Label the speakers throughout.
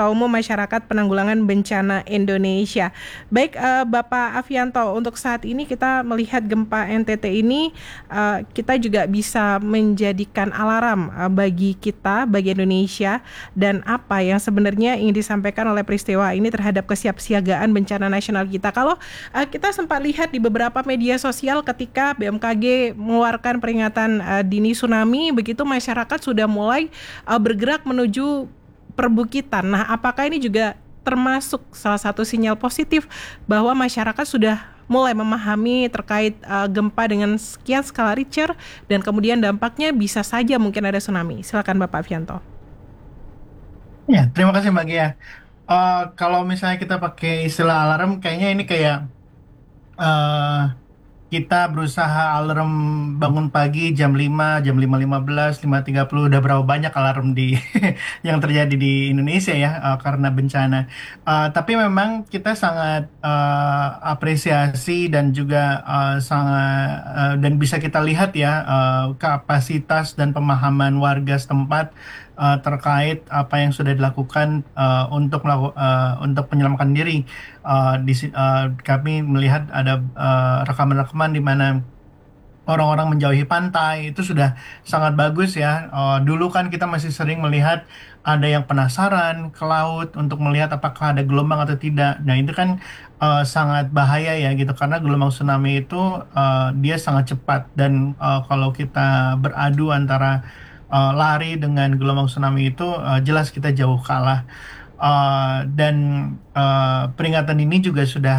Speaker 1: Ketua Umum Masyarakat Penanggulangan Bencana Indonesia. Baik, Bapak Afianto, untuk saat ini kita melihat gempa NTT ini, kita juga bisa menjadikan alarm bagi kita, bagi Indonesia, dan apa yang sebenarnya ingin disampaikan oleh peristiwa ini terhadap kesiapsiagaan bencana nasional kita. Kalau kita sempat lihat di beberapa media sosial ketika BMKG mengeluarkan peringatan dini tsunami, begitu masyarakat sudah mulai bergerak menuju perbukitan. Nah, apakah ini juga termasuk salah satu sinyal positif bahwa masyarakat sudah mulai memahami terkait gempa dengan sekian skala Richter dan kemudian dampaknya bisa saja mungkin ada tsunami? Silakan Bapak Afianto.
Speaker 2: Ya, terima kasih Mbak Gia. Kalau misalnya kita pakai istilah alarm, kayaknya ini kayak eh, kita berusaha alarm bangun pagi jam 5, jam 5.15, 5.30, udah berapa banyak alarm di yang terjadi di Indonesia ya, karena bencana. Tapi memang kita sangat apresiasi dan juga dan bisa kita lihat ya, kapasitas dan pemahaman warga setempat terkait apa yang sudah dilakukan untuk menyelamatkan diri. Kami melihat ada rekaman-rekaman di mana orang-orang menjauhi pantai itu sudah sangat bagus ya. Dulu kan kita masih sering melihat ada yang penasaran ke laut untuk melihat apakah ada gelombang atau tidak. Nah itu kan sangat bahaya ya gitu karena gelombang tsunami itu dia sangat cepat dan kalau kita beradu antara lari dengan gelombang tsunami itu jelas kita jauh kalah. Dan peringatan ini juga sudah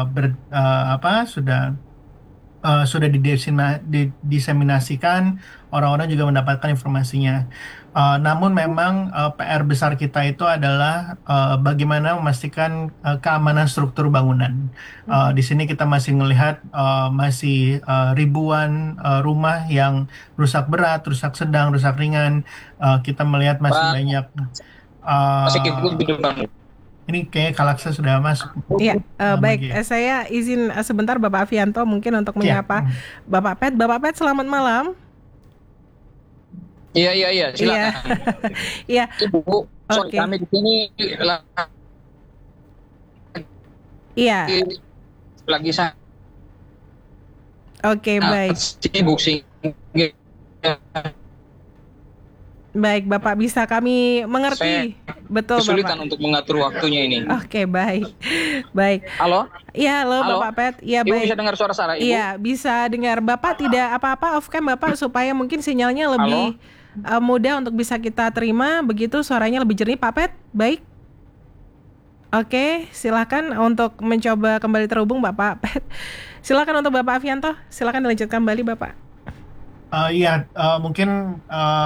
Speaker 2: sudah didiseminasikan, orang-orang juga mendapatkan informasinya. Namun memang PR besar kita itu adalah bagaimana memastikan keamanan struktur bangunan. Di sini kita masih melihat masih ribuan rumah yang rusak berat, rusak sedang, rusak ringan. Kita melihat masih
Speaker 3: Pak,
Speaker 2: banyak.
Speaker 3: masih ikut
Speaker 2: uh,
Speaker 3: gitu Bang.
Speaker 2: ini kayak Kalaksa sudah masuk,
Speaker 1: Iya, baik.
Speaker 2: Magi.
Speaker 1: Saya izin sebentar Bapak Afianto mungkin untuk
Speaker 2: Ya,
Speaker 1: menyapa Bapak Pet. Bapak Pet, selamat malam.
Speaker 3: Iya, iya, iya,
Speaker 1: Iya,
Speaker 3: silakan.
Speaker 1: iya.
Speaker 3: Ibu, sorry
Speaker 1: Oke.
Speaker 3: kami di sini
Speaker 1: Iya,
Speaker 3: lagi sangat
Speaker 1: oke, baik.
Speaker 3: sibuk sih.
Speaker 1: Baik, Bapak bisa kami
Speaker 3: Saya
Speaker 1: mengerti. Betul,
Speaker 3: kesulitan
Speaker 1: Bapak.
Speaker 3: untuk mengatur waktunya ini.
Speaker 1: Oke, baik. Baik.
Speaker 3: Halo?
Speaker 1: Iya, halo
Speaker 3: Halo?
Speaker 1: Bapak Pet. Iya,
Speaker 3: Ibu bisa
Speaker 1: baik.
Speaker 3: dengar suara saya, Ibu?
Speaker 1: Iya, bisa dengar. Bapak tidak apa-apa off cam Bapak supaya mungkin sinyalnya
Speaker 3: Halo?
Speaker 1: lebih mudah untuk bisa kita terima, begitu suaranya lebih jernih, Pak Pet. Baik. Oke, silakan untuk mencoba kembali terhubung Bapak Pet. Silakan untuk Bapak Afianto, silakan dilanjutkan kembali Bapak.
Speaker 2: iya, mungkin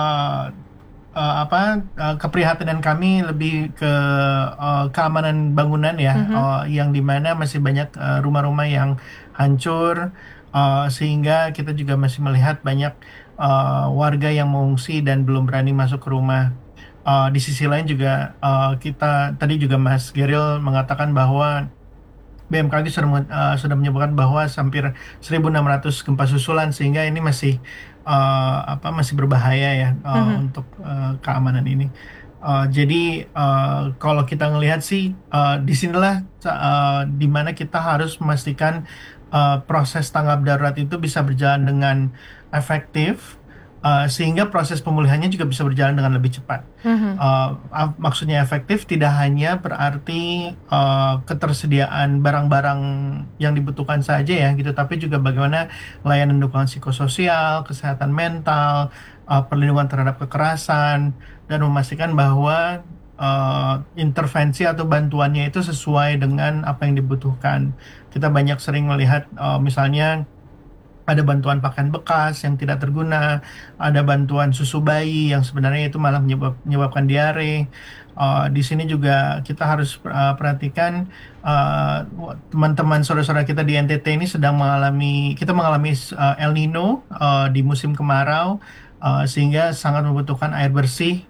Speaker 2: keprihatinan kami lebih ke keamanan bangunan ya, yang dimana masih banyak rumah-rumah yang hancur, sehingga kita juga masih melihat banyak warga yang mengungsi dan belum berani masuk ke rumah. Di sisi lain juga kita tadi juga Mas Geril mengatakan bahwa BMKG sudah menyebutkan bahwa hampir 1.600 gempa susulan sehingga ini masih berbahaya ya untuk keamanan ini. Jadi kalau kita ngelihat sih disinilah di mana kita harus memastikan proses tanggap darurat itu bisa berjalan dengan efektif, sehingga proses pemulihannya juga bisa berjalan dengan lebih cepat. Maksudnya efektif tidak hanya berarti ketersediaan barang-barang yang dibutuhkan saja ya gitu, tapi juga bagaimana layanan dukungan psikososial, kesehatan mental, perlindungan terhadap kekerasan, dan memastikan bahwa intervensi atau bantuannya itu sesuai dengan apa yang dibutuhkan. Kita banyak sering melihat misalnya ada bantuan pakaian bekas yang tidak terguna, ada bantuan susu bayi yang sebenarnya itu malah menyebabkan diare. Di sini juga kita harus perhatikan teman-teman saudara-saudara kita di NTT ini kita mengalami El Nino di musim kemarau, sehingga sangat membutuhkan air bersih.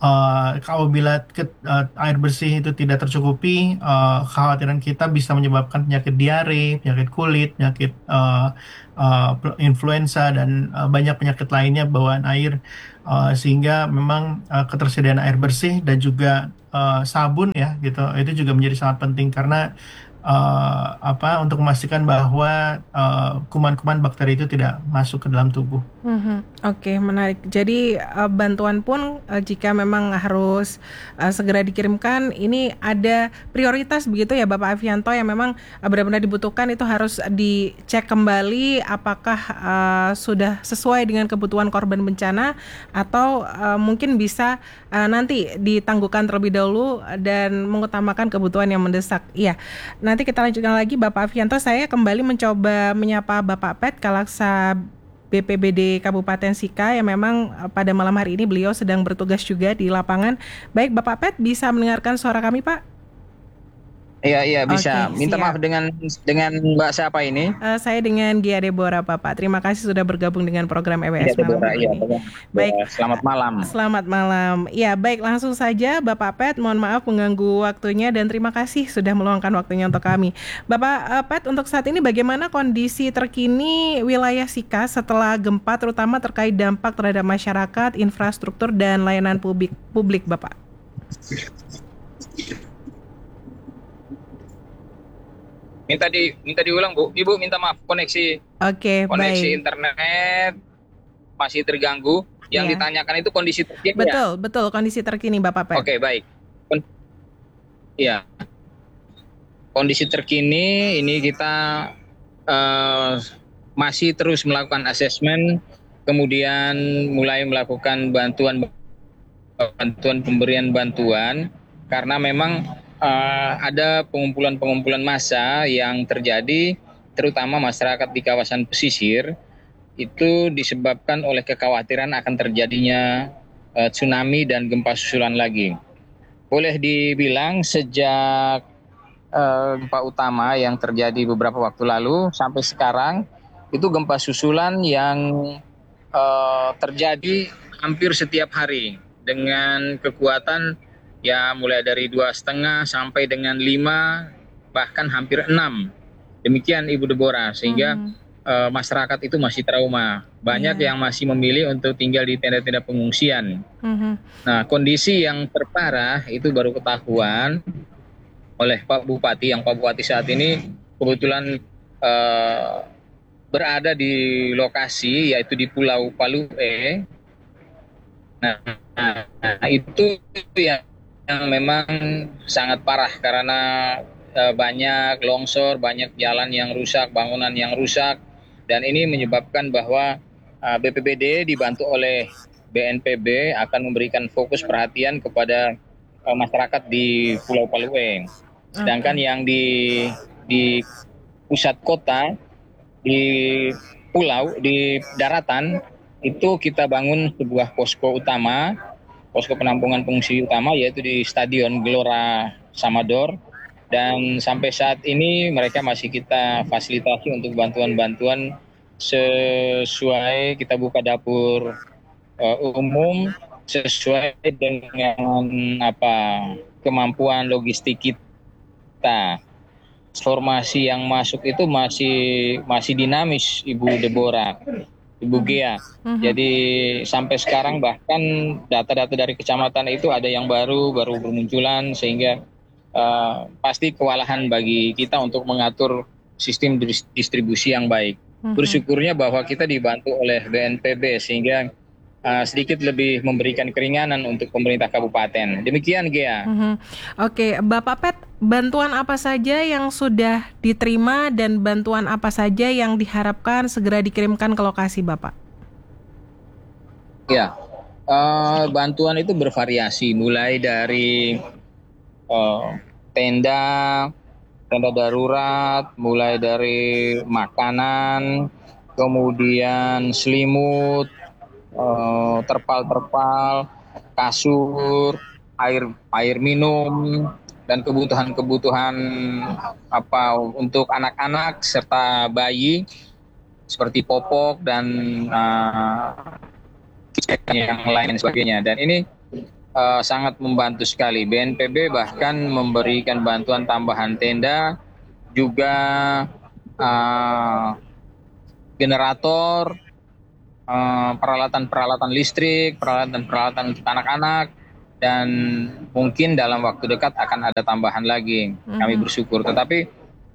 Speaker 2: Apabila air bersih itu tidak tercukupi, kekhawatiran kita bisa menyebabkan penyakit diare, penyakit kulit, penyakit influenza, dan banyak penyakit lainnya bawaan air. Sehingga memang ketersediaan air bersih dan juga sabun ya gitu, itu juga menjadi sangat penting karena untuk memastikan bahwa kuman-kuman bakteri itu tidak masuk ke dalam tubuh.
Speaker 1: Oke, menarik. Jadi bantuan pun jika memang harus segera dikirimkan, ini ada prioritas begitu ya Bapak Afianto, yang memang benar-benar dibutuhkan itu harus dicek kembali apakah sudah sesuai dengan kebutuhan korban bencana atau mungkin bisa nanti ditangguhkan terlebih dahulu dan mengutamakan kebutuhan yang mendesak. Iya. Nanti kita lanjutkan lagi Bapak Afianto. Saya kembali mencoba menyapa Bapak Pet Kalaksa BPBD Kabupaten Sika yang memang pada malam hari ini beliau sedang bertugas juga di lapangan. Baik Bapak Pet, bisa mendengarkan suara kami Pak?
Speaker 3: Iya bisa.
Speaker 1: Oke,
Speaker 3: Minta
Speaker 1: siap.
Speaker 3: maaf dengan Mbak siapa ini?
Speaker 1: Saya dengan Gia Deborah Bapak. Terima kasih sudah bergabung dengan program EWS malam hari ini. Baik.
Speaker 3: Selamat malam.
Speaker 1: Selamat malam. Ya, baik, langsung saja Bapak Pet, mohon maaf mengganggu waktunya dan terima kasih sudah meluangkan waktunya untuk kami. Bapak Pet, untuk saat ini bagaimana kondisi terkini wilayah Sika setelah gempa, terutama terkait dampak terhadap masyarakat, infrastruktur dan layanan publik Bapak?
Speaker 3: Minta diulang Bu. Ibu minta maaf, koneksi
Speaker 1: Baik.
Speaker 3: internet masih terganggu. Yang ditanyakan itu kondisi terkini.
Speaker 1: Betul, kondisi terkini Bapak Pet.
Speaker 3: Oke, baik. Iya. Kondisi terkini ini kita masih terus melakukan asesmen, kemudian mulai melakukan pemberian bantuan karena memang ada pengumpulan massa yang terjadi, terutama masyarakat di kawasan pesisir, itu disebabkan oleh kekhawatiran akan terjadinya tsunami dan gempa susulan lagi. Boleh dibilang sejak gempa utama yang terjadi beberapa waktu lalu sampai sekarang, itu gempa susulan yang terjadi hampir setiap hari dengan kekuatan ya mulai dari 2,5 sampai dengan 5 bahkan hampir 6. Demikian Ibu Deborah, sehingga masyarakat itu masih trauma. Banyak yang masih memilih untuk tinggal di tenda-tenda pengungsian. Nah, kondisi yang terparah itu baru ketahuan oleh Pak Bupati, yang Pak Bupati saat ini kebetulan berada di lokasi, yaitu di Pulau Palue. Nah, itu yang memang sangat parah karena banyak longsor, banyak jalan yang rusak, bangunan yang rusak, dan ini menyebabkan bahwa BPBD dibantu oleh BNPB akan memberikan fokus perhatian kepada masyarakat di Pulau Palue. Sedangkan yang di pusat kota, di pulau, di daratan, itu kita bangun sebuah posko penampungan pengungsi utama, yaitu di Stadion Gelora Samador, dan sampai saat ini mereka masih kita fasilitasi untuk bantuan-bantuan sesuai kita buka dapur umum sesuai dengan kemampuan logistik kita. Informasi yang masuk itu masih dinamis Ibu Deborah, Ibu Gia. Jadi sampai sekarang bahkan data-data dari kecamatan itu ada yang baru bermunculan, sehingga pasti kewalahan bagi kita untuk mengatur sistem distribusi yang baik. Bersyukurnya bahwa kita dibantu oleh BNPB sehingga sedikit lebih memberikan keringanan untuk pemerintah kabupaten. Demikian Gia.
Speaker 1: Oke, Bapak Pet, bantuan apa saja yang sudah diterima dan bantuan apa saja yang diharapkan segera dikirimkan ke lokasi Bapak?
Speaker 3: Ya, bantuan itu bervariasi, mulai dari tenda darurat, mulai dari makanan, kemudian selimut, terpal, kasur, air minum, dan kebutuhan untuk anak-anak serta bayi seperti popok dan yang lain sebagainya. Dan ini sangat membantu sekali. BNPB bahkan memberikan bantuan tambahan tenda, juga generator, peralatan-peralatan listrik, peralatan-peralatan untuk anak-anak, dan mungkin dalam waktu dekat akan ada tambahan lagi. Kami bersyukur. Tetapi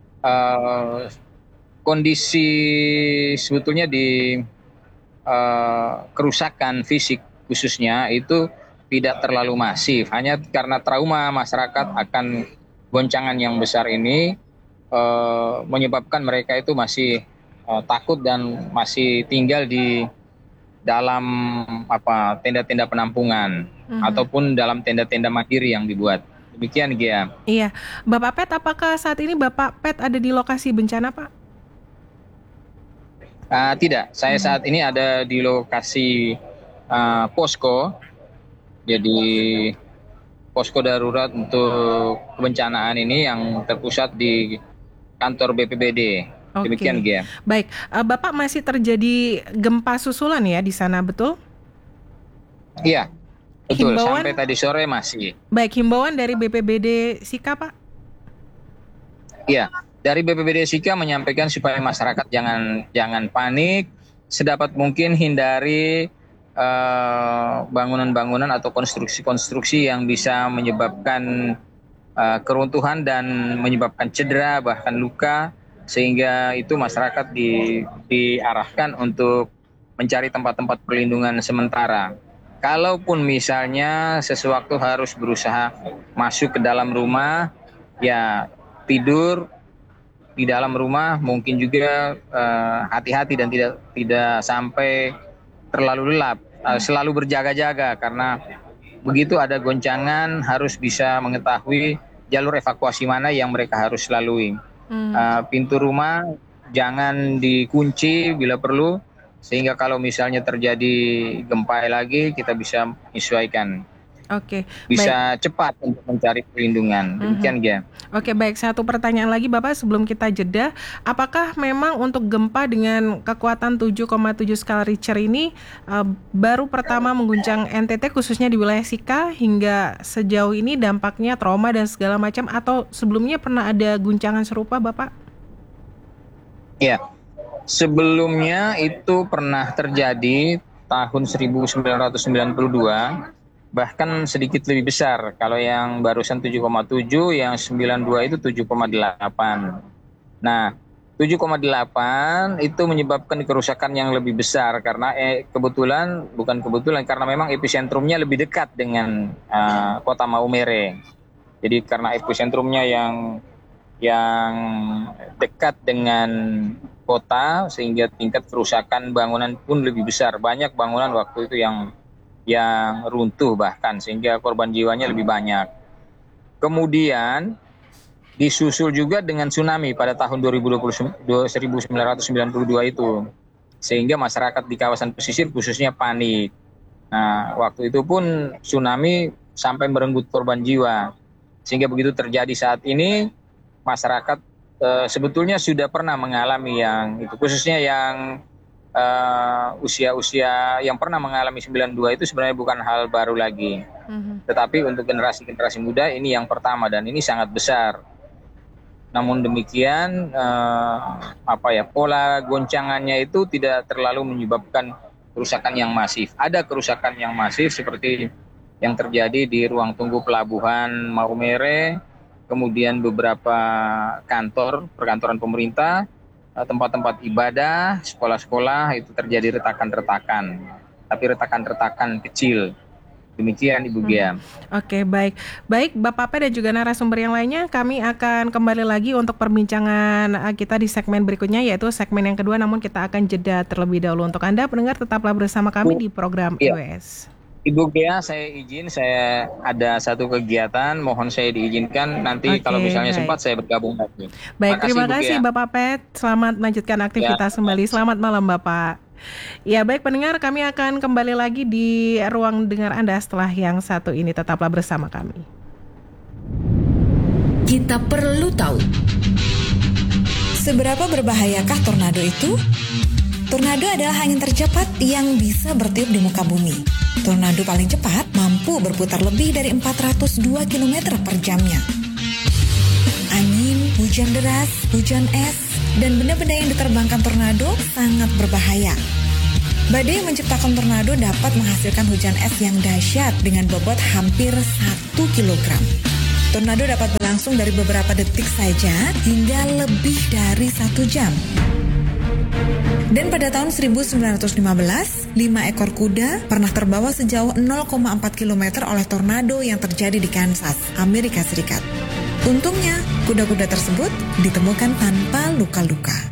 Speaker 3: kondisi sebetulnya di kerusakan fisik khususnya itu tidak terlalu masif. Hanya karena trauma masyarakat akan goncangan yang besar ini menyebabkan mereka itu masih takut dan masih tinggal di dalam tenda-tenda penampungan ataupun dalam tenda-tenda mandiri yang dibuat. Demikian, Gia.
Speaker 1: Iya, Bapak Pet, apakah saat ini Bapak Pet ada di lokasi bencana, Pak?
Speaker 3: Tidak, saya saat ini ada di lokasi posko, jadi posko darurat untuk kebencanaan ini yang terpusat di kantor BPBD. Demikian, Gia.
Speaker 1: Baik, Bapak masih terjadi gempa susulan ya di sana, betul?
Speaker 3: Iya, betul. Sampai tadi sore masih.
Speaker 1: Baik, himbauan dari BPBD Sika, Pak?
Speaker 3: Iya, dari BPBD Sika menyampaikan supaya masyarakat jangan panik, sedapat mungkin hindari bangunan-bangunan atau konstruksi-konstruksi yang bisa menyebabkan keruntuhan dan menyebabkan cedera bahkan luka, sehingga itu masyarakat diarahkan untuk mencari tempat-tempat perlindungan sementara. Kalaupun misalnya sesuatu harus berusaha masuk ke dalam rumah, ya tidur di dalam rumah, mungkin juga hati-hati dan tidak sampai terlalu lelap, selalu berjaga-jaga, karena begitu ada goncangan harus bisa mengetahui jalur evakuasi mana yang mereka harus lalui. Pintu rumah jangan dikunci bila perlu, sehingga kalau misalnya terjadi gempa lagi kita bisa menyesuaikan. Bisa baik. Cepat untuk mencari perlindungan. Demikian, Gia.
Speaker 1: Oke, baik. Satu pertanyaan lagi, Bapak, sebelum kita jeda. Apakah memang untuk gempa dengan kekuatan 7,7 skala Richter ini baru pertama mengguncang NTT khususnya di wilayah Sika, hingga sejauh ini dampaknya trauma dan segala macam, atau sebelumnya pernah ada guncangan serupa, Bapak?
Speaker 3: Ya, sebelumnya itu pernah terjadi tahun 1992. Bahkan sedikit lebih besar. Kalau yang barusan 7,7, yang 92 itu 7,8. Nah, 7,8 itu menyebabkan kerusakan yang lebih besar karena bukan kebetulan karena memang episentrumnya lebih dekat dengan kota Maumere. Jadi karena episentrumnya yang dekat dengan kota, sehingga tingkat kerusakan bangunan pun lebih besar. Banyak bangunan waktu itu yang runtuh bahkan, sehingga korban jiwanya lebih banyak. Kemudian disusul juga dengan tsunami pada tahun 1992 itu, sehingga masyarakat di kawasan pesisir khususnya panik. Nah, waktu itu pun tsunami sampai merenggut korban jiwa, sehingga begitu terjadi saat ini masyarakat sebetulnya sudah pernah mengalami yang itu, khususnya yang usia-usia yang pernah mengalami 92 itu sebenarnya bukan hal baru lagi. Tetapi untuk generasi-generasi muda ini yang pertama, dan ini sangat besar. Namun demikian pola goncangannya itu tidak terlalu menyebabkan kerusakan yang masif. Ada kerusakan yang masif seperti yang terjadi di ruang tunggu pelabuhan Maumere, kemudian beberapa perkantoran pemerintah, tempat-tempat ibadah, sekolah-sekolah itu terjadi retakan-retakan, tapi retakan-retakan kecil. Demikian, Ibu Gia.
Speaker 1: Oke, baik. Baik, Bapak P dan juga narasumber yang lainnya, kami akan kembali lagi untuk perbincangan kita di segmen berikutnya, yaitu segmen yang kedua, namun kita akan jeda terlebih dahulu. Untuk Anda pendengar, tetaplah bersama kami di program EWS.
Speaker 3: Ibu Gia, saya ada satu kegiatan, mohon saya diizinkan nanti kalau misalnya sempat saya bergabung lagi.
Speaker 1: Baik, terima kasih Bapak Pet. Selamat melanjutkan aktivitas kembali. Selamat malam, Bapak. Ya, baik pendengar, kami akan kembali lagi di ruang dengar Anda setelah yang satu ini. Tetaplah bersama kami.
Speaker 4: Kita perlu tahu, seberapa berbahayakah tornado itu? Tornado adalah angin tercepat yang bisa bertiup di muka bumi. Tornado paling cepat mampu berputar lebih dari 402 km per jamnya. Angin, hujan deras, hujan es, dan benda-benda yang diterbangkan tornado sangat berbahaya. Badai yang menciptakan tornado dapat menghasilkan hujan es yang dahsyat dengan bobot hampir 1 kilogram. Tornado dapat berlangsung dari beberapa detik saja hingga lebih dari 1 jam. Dan pada tahun 1915, 5 ekor kuda pernah terbawa sejauh 0,4 km oleh tornado yang terjadi di Kansas, Amerika Serikat. Untungnya, kuda-kuda tersebut ditemukan tanpa luka-luka.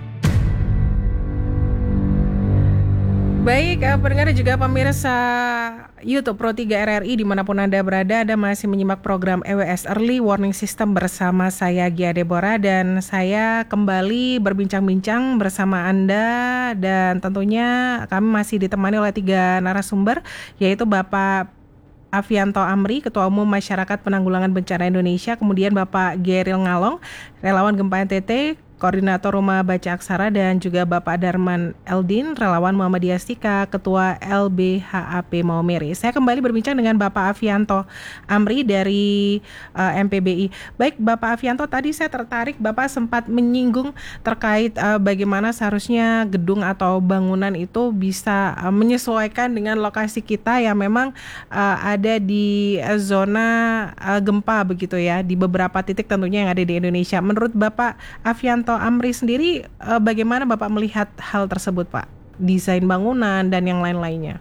Speaker 1: Baik, pendengar juga pemirsa YouTube Pro 3 RRI dimanapun Anda berada, Anda masih menyimak program EWS Early Warning System bersama saya Gia Deborah, dan saya kembali berbincang-bincang bersama Anda, dan tentunya kami masih ditemani oleh 3 narasumber, yaitu Bapak Afianto Amri, Ketua Umum Masyarakat Penanggulangan Bencana Indonesia, kemudian Bapak Geril Ngalong, Relawan Gempa NTT, Koordinator Rumah Baca Aksara, dan juga Bapak Darman Eldin, Relawan Muhammadiyah Stika, Ketua LBHAP Maumere. Saya kembali berbincang dengan Bapak Afianto Amri dari MPBI. Baik, Bapak Afianto, tadi saya tertarik, Bapak sempat menyinggung terkait bagaimana seharusnya gedung atau bangunan itu bisa menyesuaikan dengan lokasi kita yang memang ada di zona gempa begitu ya, di beberapa titik tentunya yang ada di Indonesia. Menurut Bapak Afianto Amri sendiri, bagaimana Bapak melihat hal tersebut, Pak? Desain bangunan dan yang lain-lainnya.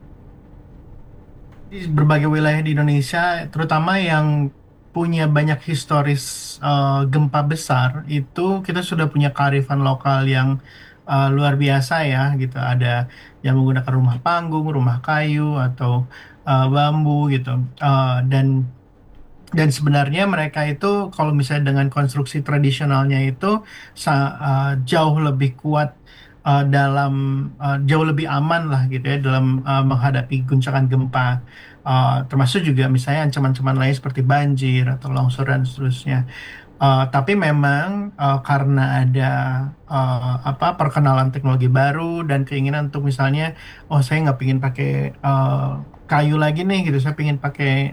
Speaker 2: Di berbagai wilayah di Indonesia, terutama yang punya banyak historis gempa besar, itu kita sudah punya kearifan lokal yang luar biasa ya, gitu. Ada yang menggunakan rumah panggung, rumah kayu, atau bambu gitu. Dan sebenarnya mereka itu kalau misalnya dengan konstruksi tradisionalnya itu jauh lebih kuat jauh lebih aman lah gitu ya dalam menghadapi guncangan gempa, termasuk juga misalnya ancaman-ancaman lain seperti banjir atau longsor dan seterusnya. Tapi memang karena ada perkenalan teknologi baru dan keinginan untuk misalnya, saya nggak pingin pakai kayu lagi nih gitu, saya pingin pakai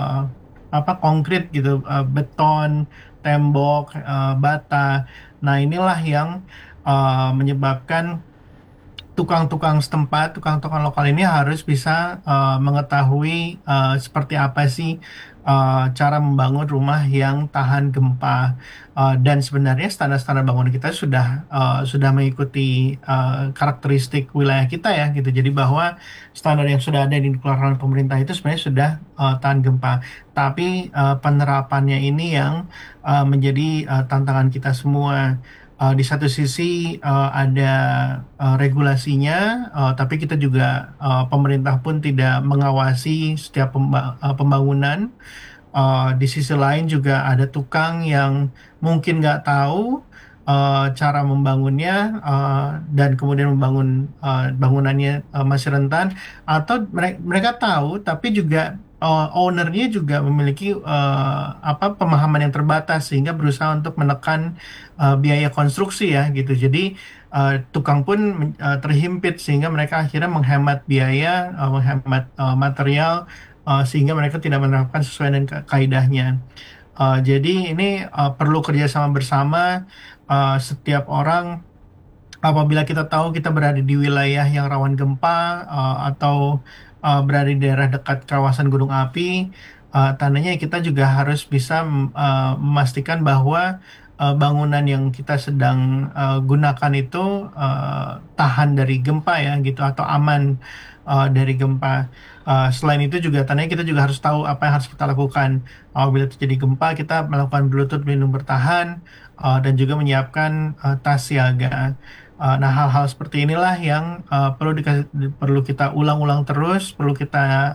Speaker 2: konkrit gitu, beton, tembok, bata. Nah, inilah yang menyebabkan tukang-tukang setempat, tukang-tukang lokal ini harus bisa mengetahui seperti apa sih cara membangun rumah yang tahan gempa. Dan sebenarnya standar-standar bangunan kita sudah mengikuti karakteristik wilayah kita ya gitu. Jadi bahwa standar yang sudah ada di dikeluarkan pemerintah itu sebenarnya sudah tahan gempa. Tapi penerapannya ini yang menjadi tantangan kita semua. Di satu sisi ada regulasinya, tapi kita juga pemerintah pun tidak mengawasi setiap pembangunan. Di sisi lain juga ada tukang yang mungkin nggak tahu cara membangunnya, dan kemudian membangun bangunannya masih rentan, atau mereka tahu tapi juga ownernya juga memiliki pemahaman yang terbatas sehingga berusaha untuk menekan biaya konstruksi ya gitu. Jadi tukang pun terhimpit sehingga mereka akhirnya menghemat biaya, menghemat material, sehingga mereka tidak menerapkan sesuai dengan kaidahnya. Jadi ini perlu kerjasama bersama setiap orang. Apabila kita tahu kita berada di wilayah yang rawan gempa, atau berada di daerah dekat kawasan gunung api, tandanya kita juga harus bisa memastikan bahwa bangunan yang kita sedang gunakan itu tahan dari gempa ya gitu, atau aman dari gempa. Selain itu juga tandanya kita juga harus tahu apa yang harus kita lakukan apabila terjadi gempa. Kita melakukan Bluetooth pelindung bertahan, dan juga menyiapkan tas siaga. Nah, hal-hal seperti inilah yang perlu kita ulang-ulang terus, perlu kita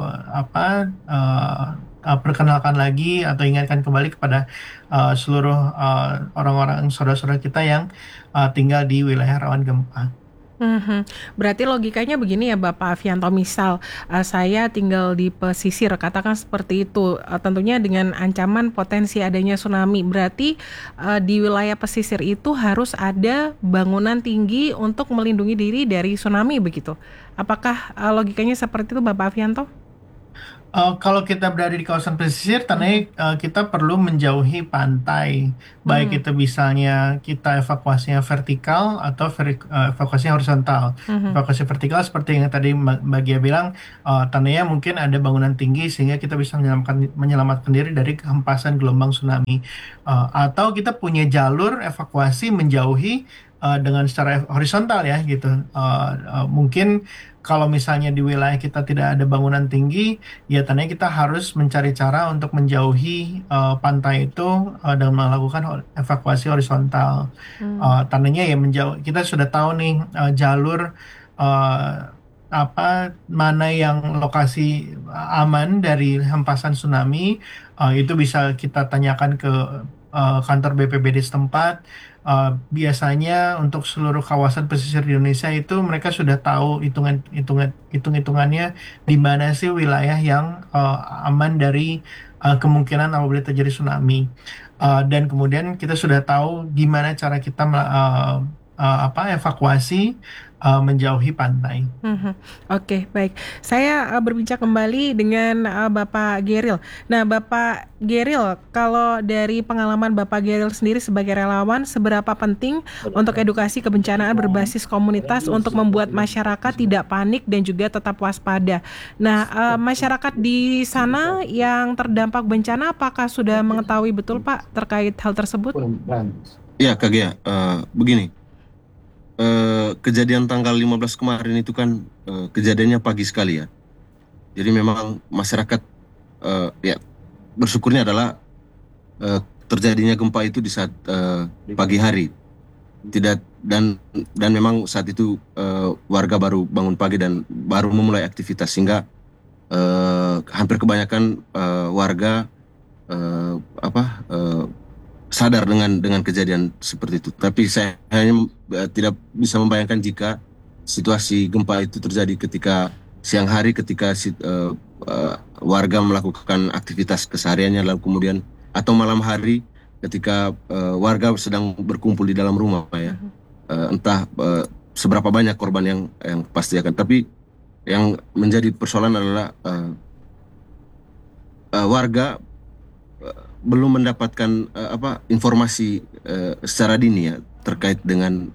Speaker 2: perkenalkan lagi atau ingatkan kembali kepada seluruh orang-orang saudara-saudara kita yang tinggal di wilayah rawan gempa.
Speaker 1: Mhm. Berarti logikanya begini ya Bapak Afianto, misal saya tinggal di pesisir, katakan seperti itu, tentunya dengan ancaman potensi adanya tsunami. Berarti di wilayah pesisir itu harus ada bangunan tinggi untuk melindungi diri dari tsunami begitu. Apakah logikanya seperti itu Bapak Afianto?
Speaker 2: Kalau kita berada di kawasan pesisir, tandanya kita perlu menjauhi pantai. Baik itu misalnya kita evakuasinya vertikal atau evakuasinya horizontal. Evakuasi vertikal seperti yang tadi Mbak Gia bilang, tandanya mungkin ada bangunan tinggi sehingga kita bisa menyelamatkan diri dari kehempasan gelombang tsunami. Atau kita punya jalur evakuasi menjauhi dengan secara horizontal ya gitu. Mungkin kalau misalnya di wilayah kita tidak ada bangunan tinggi, ya tandanya kita harus mencari cara untuk menjauhi pantai itu dengan melakukan evakuasi horizontal. Tandanya ya menjauh. Kita sudah tahu nih jalur mana yang lokasi aman dari hempasan tsunami. Itu bisa kita tanyakan ke kantor BPBD setempat. Biasanya untuk seluruh kawasan pesisir di Indonesia itu mereka sudah tahu hitungannya di mana sih wilayah yang aman dari kemungkinan apabila terjadi tsunami. Dan kemudian kita sudah tahu gimana cara kita evakuasi menjauhi pantai.
Speaker 1: Oke, baik. Saya berbincang kembali dengan Bapak Geril. Nah, Bapak Geril, kalau dari pengalaman Bapak Geril sendiri sebagai relawan, seberapa penting untuk edukasi kebencanaan berbasis komunitas untuk membuat masyarakat tidak panik dan juga tetap waspada? Nah, masyarakat di sana yang terdampak bencana, apakah sudah mengetahui betul Pak terkait hal tersebut?
Speaker 5: Ya, Kak Gia, begini. Kejadian tanggal 15 kemarin itu kan kejadiannya pagi sekali ya. Jadi memang masyarakat ya bersyukurnya adalah terjadinya gempa itu di saat pagi hari. Tidak dan memang saat itu warga baru bangun pagi dan baru memulai aktivitas sehingga hampir kebanyakan warga sadar dengan kejadian seperti itu. Tapi saya hanya tidak bisa membayangkan jika situasi gempa itu terjadi ketika siang hari, ketika warga melakukan aktivitas kesehariannya, lalu kemudian atau malam hari ketika warga sedang berkumpul di dalam rumah, Pak ya. Entah seberapa banyak korban yang pasti akan. Tapi yang menjadi persoalan adalah warga belum mendapatkan informasi secara dini ya terkait dengan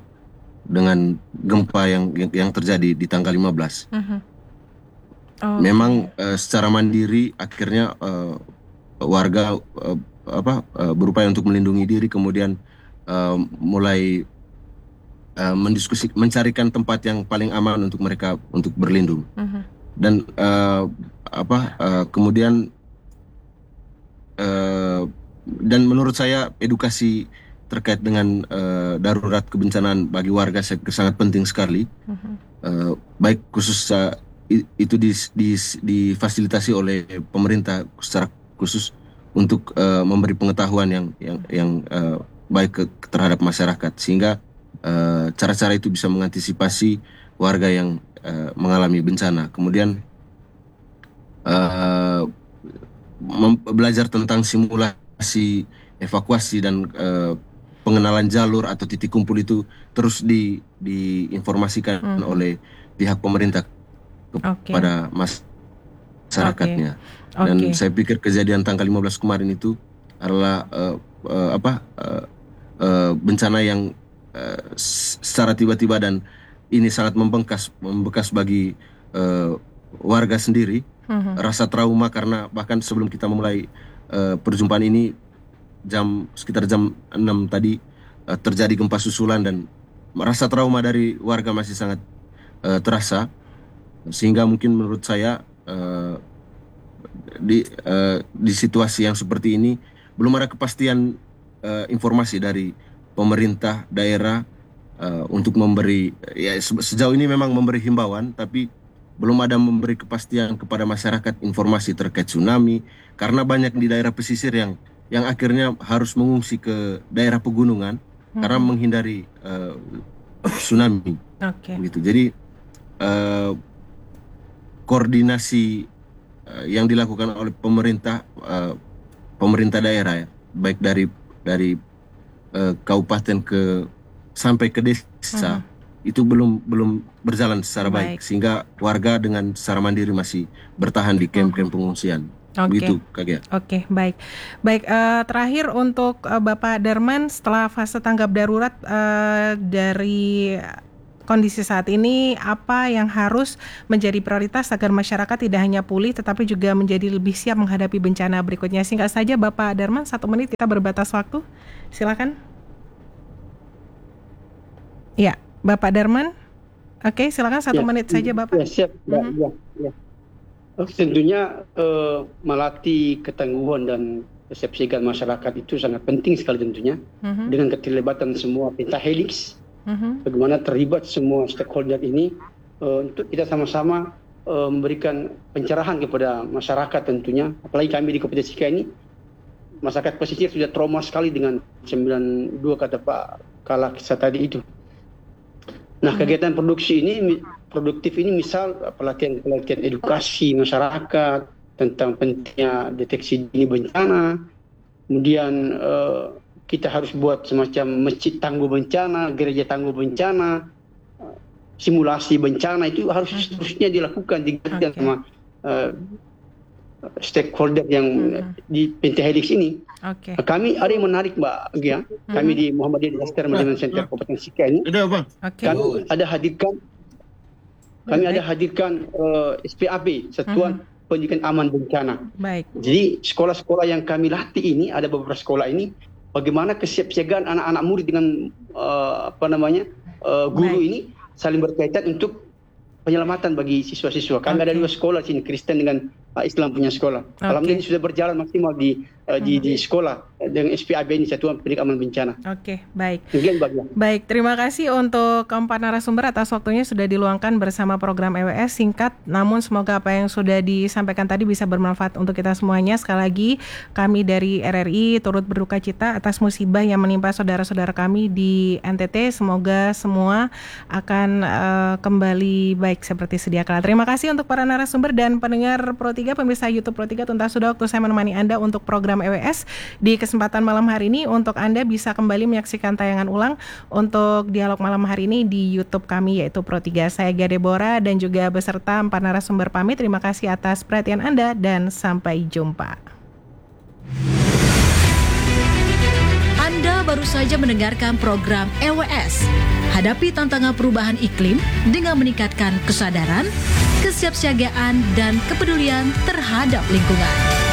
Speaker 5: gempa yang terjadi di tanggal 15. Memang secara mandiri akhirnya warga berupaya untuk melindungi diri, kemudian mulai mencarikan tempat yang paling aman untuk mereka untuk berlindung. Dan kemudian dan menurut saya edukasi terkait dengan darurat kebencanaan bagi warga sangat penting sekali. Baik khusus itu difasilitasi oleh pemerintah secara khusus untuk memberi pengetahuan yang baik terhadap masyarakat, sehingga cara-cara itu bisa mengantisipasi warga yang mengalami bencana. Kemudian belajar tentang simulasi evakuasi dan pengenalan jalur atau titik kumpul itu terus diinformasikan oleh pihak pemerintah kepada masyarakatnya. Dan saya pikir kejadian tanggal 15 kemarin itu adalah bencana yang secara tiba-tiba dan ini sangat membekas bagi warga sendiri. Rasa trauma karena bahkan sebelum kita memulai perjumpaan ini sekitar jam 6 tadi terjadi gempa susulan dan rasa trauma dari warga masih sangat terasa, sehingga mungkin menurut saya di situasi yang seperti ini belum ada kepastian informasi dari pemerintah daerah untuk memberi, ya sejauh ini memang memberi himbauan, tapi belum ada memberi kepastian kepada masyarakat informasi terkait tsunami, karena banyak di daerah pesisir yang akhirnya harus mengungsi ke daerah pegunungan karena menghindari tsunami. Gitu. Jadi koordinasi yang dilakukan oleh pemerintah daerah ya, baik dari kabupaten sampai ke desa itu belum berjalan secara baik sehingga warga dengan secara mandiri masih bertahan di kamp-kamp pengungsian. Begitu, Kak Gia.
Speaker 1: Baik. Terakhir untuk Bapak Darman, setelah fase tanggap darurat dari kondisi saat ini, apa yang harus menjadi prioritas agar masyarakat tidak hanya pulih tetapi juga menjadi lebih siap menghadapi bencana berikutnya? Singkat saja Bapak Darman, 1 menit, kita berbatas waktu. Silakan. Ya, Bapak Darman. Oke, silakan 1 menit saja Bapak.
Speaker 6: Ya, siap. Ya. Tentunya melatih ketangguhan dan kesiapsiagaan masyarakat itu sangat penting sekali tentunya. Dengan keterlibatan semua pentahelix. Bagaimana terlibat semua stakeholder ini untuk kita sama-sama memberikan pencerahan kepada masyarakat tentunya. Apalagi kami di Kabupaten Sika ini, masyarakat pesisir sudah trauma sekali dengan 92 kata Pak Kala kisah tadi itu. Nah, kegiatan produktif ini misal pelatihan edukasi masyarakat tentang pentingnya deteksi dini bencana, kemudian kita harus buat semacam masjid tangguh bencana, gereja tangguh bencana, simulasi bencana itu harus seterusnya dilakukan sama stakeholder yang di Pentahelix ini. Kami ada yang menarik Mbak Gia, kami di Muhammadiyah Disaster Management Center Kabupaten Sika ini, kami ada hadirkan SPAB, Satuan Pendidikan Aman Bencana. Jadi sekolah-sekolah yang kami latih ini, ada beberapa sekolah ini, bagaimana kesiapsiagaan anak-anak murid dengan guru ini saling berkaitan untuk penyelamatan bagi siswa-siswa. Kami ada 2 sekolah sini, Kristen dengan Islam punya sekolah. Alhamdulillah ini sudah berjalan maksimal di sekolah dengan SPAB ini, Satuan Pendidikan Aman Bencana.
Speaker 1: Baik, terima kasih untuk keempat narasumber atas waktunya sudah diluangkan bersama program EWS. Singkat, namun semoga apa yang sudah disampaikan tadi bisa bermanfaat untuk kita semuanya. Sekali lagi, kami dari RRI turut berduka cita atas musibah yang menimpa saudara-saudara kami di NTT. Semoga semua akan kembali baik seperti sedia kala. Terima kasih untuk para narasumber dan pendengar Pro3, pemirsa YouTube Pro3. Tuntas sudah waktu saya menemani Anda untuk program EWS di kesempatan malam hari ini. Untuk Anda bisa kembali menyaksikan tayangan ulang untuk dialog malam hari ini di YouTube kami yaitu Pro3. Saya Gia Deborah dan juga beserta 4 narasumber pamit. Terima kasih atas perhatian Anda dan sampai jumpa.
Speaker 7: Anda baru saja mendengarkan program EWS. Hadapi tantangan perubahan iklim dengan meningkatkan kesadaran, kesiapsiagaan, dan kepedulian terhadap lingkungan.